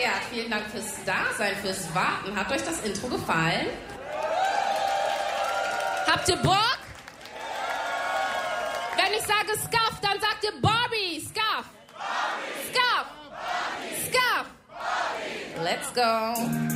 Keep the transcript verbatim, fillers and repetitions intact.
erklärt. Vielen Dank fürs Dasein, fürs Warten. Hat euch das Intro gefallen? Habt ihr Bock? Wenn ich sage Scuff, dann sagt ihr Barbie. Scuff. Scuff. Scuff. Let's go.